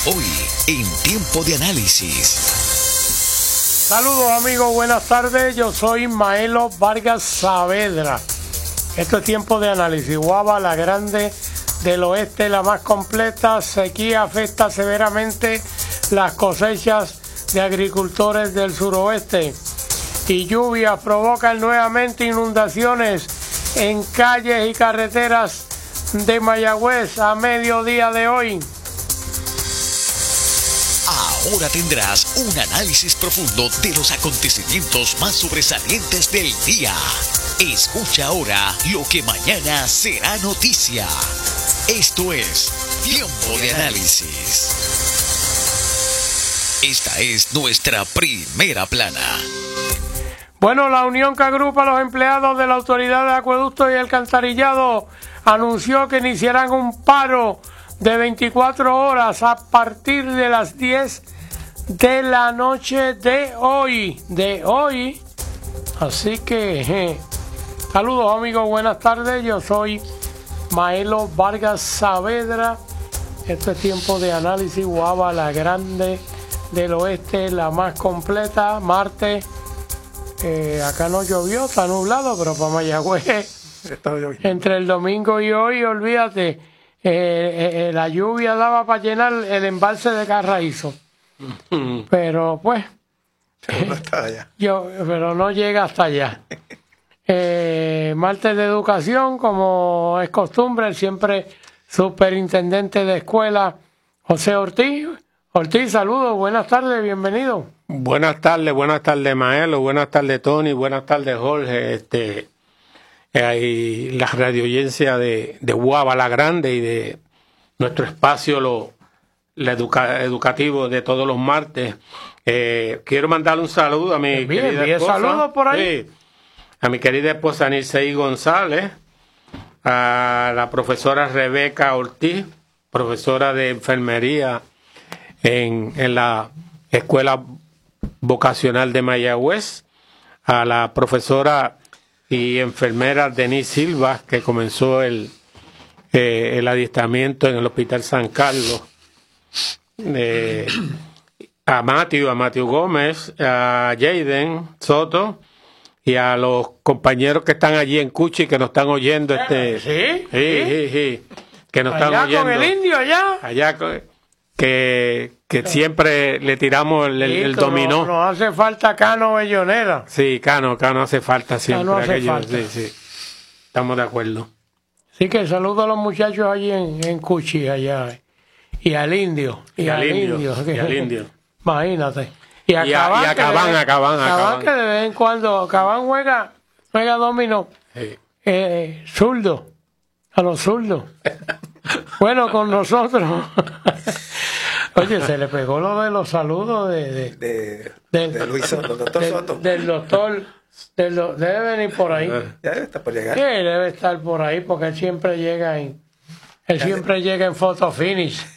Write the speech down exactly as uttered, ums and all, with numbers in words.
Hoy, en Tiempo de Análisis. Saludos amigos, buenas tardes. Yo soy Maelo Vargas Saavedra. Esto es Tiempo de Análisis. Guava, la grande del oeste, la más completa. Sequía afecta severamente las cosechas de agricultores del suroeste. Y lluvias provocan nuevamente inundaciones en calles y carreteras de Mayagüez a mediodía de hoy. Ahora tendrás un análisis profundo de los acontecimientos más sobresalientes del día. Escucha ahora lo que mañana será noticia. Esto es Tiempo de Análisis. Esta es nuestra primera plana. Bueno, la unión que agrupa a los empleados de la Autoridad de Acueducto y Alcantarillado anunció que iniciarán un paro de veinticuatro horas a partir de las diez de la noche de hoy, de hoy. Así que, eh, saludos amigos, buenas tardes. Yo soy Maelo Vargas Saavedra. Esto es Tiempo de Análisis. Guava, la grande del oeste, la más completa. Martes. Eh, acá no llovió, está nublado, pero para Mayagüez, entre el domingo y hoy, olvídate, eh, eh, la lluvia daba para llenar el embalse de Carraízo. Pero pues, pero no está allá. Yo, pero no llega hasta allá. Eh, martes de educación, como es costumbre, el siempre superintendente de escuela, José Ortiz. Ortiz, saludos, buenas tardes, bienvenido. Buenas tardes, buenas tardes Maelo, buenas tardes Tony, buenas tardes Jorge, este, eh, y la radioaudiencia de, de Guava la Grande y de nuestro espacio lo, la educa, educativo de todos los martes. Eh, quiero mandarle un saludo a mi bien, querida bien, esposa, saludos por ahí. Sí, a mi querida esposa Nilcey González, a la profesora Rebeca Ortiz, profesora de enfermería en, en la escuela vocacional de Mayagüez, a la profesora y enfermera Denise Silva, que comenzó el, eh, el adiestramiento en el Hospital San Carlos, eh, a Matthew, a Matthew Gómez, a Jaden Soto y a los compañeros que están allí en Cuchi que nos están oyendo. Este, ¿Sí? Sí, sí, sí, que nos allá están oyendo. Con el indio allá. Allá con, que, que siempre le tiramos el, el, el dominó. Nos no hace falta Cano Bellonera. Sí, Cano, Cano hace falta siempre. Cano hace aquello, falta. Sí, sí. Estamos de acuerdo. Así que saludo a los muchachos allí en, en Cuchi, allá. Y al indio. Y, y al indio. indio. Y al indio. Imagínate. Y a y a, Cabán, y a Cabán, a Cabán, a Cabán, que de vez en cuando, Cabán juega, juega dominó. Sí. Eh, zurdo. A los zurdos. Bueno, con nosotros. Oye, se le pegó lo de los saludos de... De, de, del, de Luis Soto, doctor del, Soto. Del doctor... Del, debe venir por ahí. Ya debe estar por llegar. Sí, debe estar por ahí porque él siempre llega en... Él siempre llega en photo finish.